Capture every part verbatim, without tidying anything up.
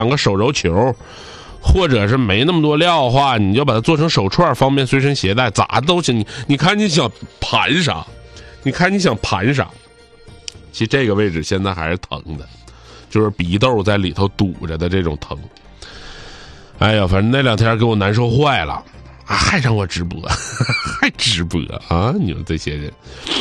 两个手揉球，或者是没那么多料的话，你就把它做成手串，方便随身携带，咋都行。你你看你想盘啥，你看你想盘啥。其实这个位置现在还是疼的，就是鼻窦在里头堵着的这种疼。哎呀，反正那两天给我难受坏了，啊、还让我直播，还直播啊！你们这些人，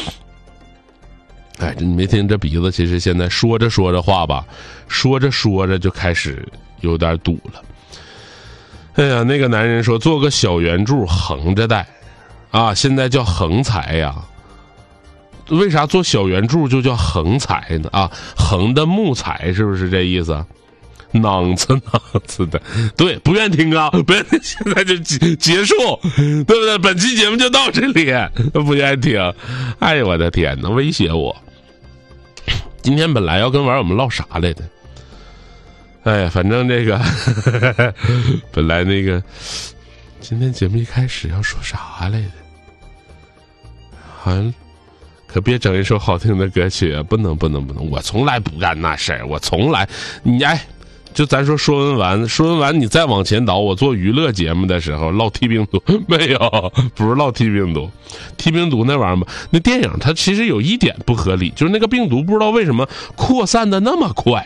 哎，你没听这鼻子，其实现在说着说着话吧，说着说着就开始有点堵了。哎呀，那个男人说做个小圆柱横着戴，啊，现在叫横财呀。为啥做小圆柱就叫横财呢？啊，横的木材是不是这意思？囊子囊子的，对，不愿听啊，不愿听，现在就结结束，对不对？本期节目就到这里，不愿听。哎呦我的天哪，威胁我！今天本来要跟网友们唠啥来的？哎呀，反正这个本来那个今天节目一开始要说啥来的？好像。可别整一首好听的歌曲啊！不能不能不能，我从来不干那事儿，我从来，你哎，就咱说说文完，说文完，你再往前倒，我做娱乐节目的时候唠 T 病毒没有？不是唠 T 病毒 ，T 病毒那玩意儿嘛，那电影它其实有一点不合理，就是那个病毒不知道为什么扩散的那么快。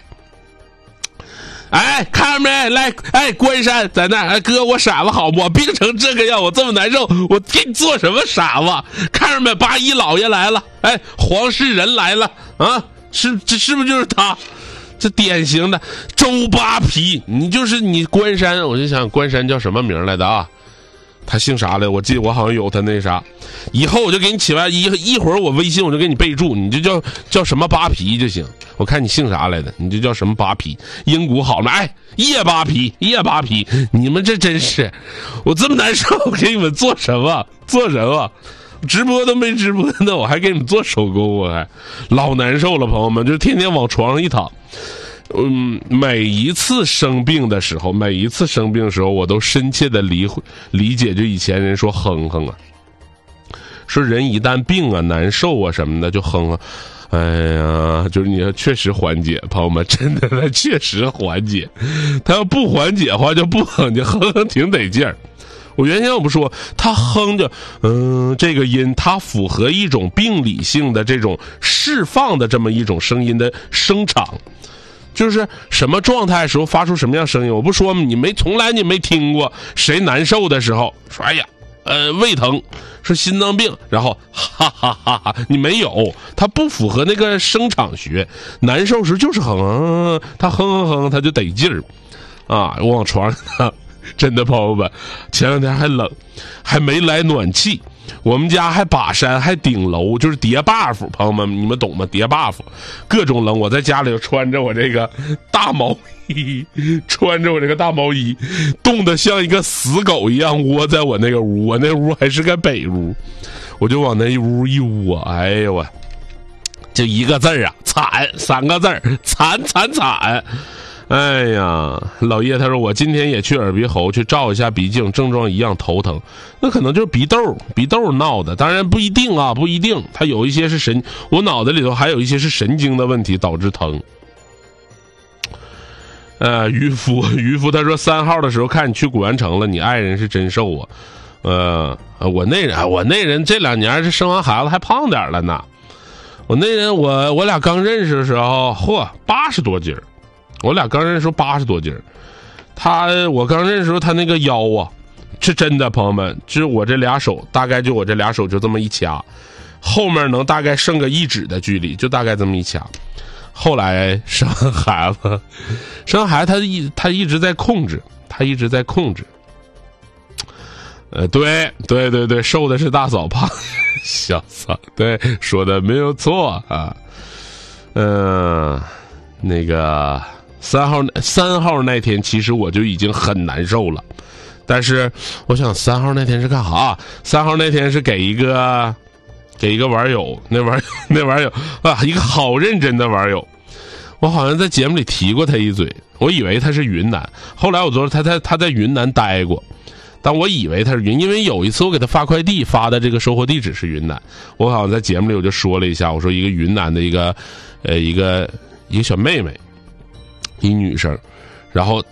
哎，看着没？来，哎，关山在那儿，哎，哥，我傻子好不？我病成这个样，我这么难受，我给你做什么傻子？看着没？八一老爷来了，哎，黄世仁来了啊，是这是不是就是他？这典型的周扒皮，你就是你关山，我就想关山叫什么名来的啊？他姓啥来？我记得我好像有他那啥，以后我就给你起外一一会儿我微信我就给你备注，你就叫叫什么扒皮就行。我看你姓啥来的，你就叫什么扒皮，阴骨好了，哎，叶扒皮，叶扒皮，你们这真是，我这么难受，给你们做什么？做什么？直播都没直播呢，我还给你们做手工，我还老难受了，朋友们，就天天往床上一躺。嗯，每一次生病的时候，每一次生病的时候，我都深切的理理解，就以前人说哼哼啊，说人一旦病啊、难受啊什么的，就哼哼。哎呀，就是你要确实缓解，朋友们，真的他确实缓解。他要不缓解的话，就不哼，你哼哼挺得劲儿。我原先我不说，他哼着，嗯，这个音，它符合一种病理性的这种释放的这么一种声音的声场。就是什么状态时候发出什么样声音，我不说你没从来你没听过谁难受的时候说哎呀呃胃疼是心脏病，然后哈哈哈哈，你没有，它不符合那个声场学，难受时就是哼，他哼哼哼他就得劲儿啊！我往床上，真的朋友们，前两天还冷，还没来暖气。我们家还把山还顶楼，就是叠 buff， 朋友们你们懂吗？叠 buff， 各种冷。我在家里穿着我这个大毛衣，穿着我这个大毛衣，冻得像一个死狗一样窝在我那个屋。我那屋还是个北屋，我就往那一屋一窝，哎呦我，就一个字儿啊，惨，三个字儿，惨惨惨。哎呀，老叶他说我今天也去耳鼻喉去照一下鼻镜，症状一样头疼，那可能就是鼻窦鼻窦闹的，当然不一定啊，不一定，它有一些是神，我脑袋里头还有一些是神经的问题导致疼。呃，渔夫渔夫他说三号的时候看你去古玩城了，你爱人是真瘦啊，呃，我那人我那人这两年是生完孩子还胖点了呢，我那人我我俩刚认识的时候，嚯，八十多斤儿。我俩刚认识时候八十多斤，他我刚认识时候他那个腰啊，是真的，朋友们，就是我这俩手大概就我这俩手就这么一掐，后面能大概剩个一指的距离，就大概这么一掐。后来生孩子，生孩子他一他一直在控制，他一直在控制。呃，对对对对，瘦的是大嫂，胖小嫂，对，说的没有错啊。嗯、呃，那个。三号三号那天其实我就已经很难受了，但是我想三号那天是干啥？三号那天是给一个给一个网友，那网友那网友啊，一个好认真的网友，我好像在节目里提过他一嘴，我以为他是云南，后来我说他在他在云南待过，但我以为他是云，因为有一次我给他发快递发的这个收货地址是云南，我好像在节目里我就说了一下，我说一个云南的一个呃一个一个小妹妹。一女生，然后